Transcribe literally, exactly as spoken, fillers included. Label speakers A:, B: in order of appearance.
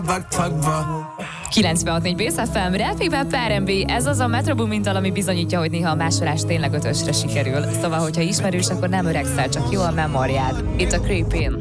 A: kilencvenhat négy Bész ef em, Rap Hip Hop er en bé, ez az a Metro Boomin dal, ami bizonyítja, hogy néha a másolás tényleg ötösre sikerül. Szóval, hogyha ismerős, akkor nem öregszel, csak jó a memóriád. Itt a Creepin'.